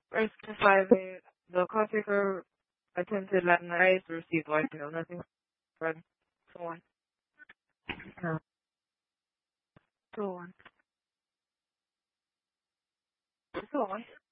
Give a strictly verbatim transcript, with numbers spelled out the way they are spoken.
Verse five, eh, the caretaker attempted Latin eyes received white mail, nothing spread, so on. Uh, so on. So on.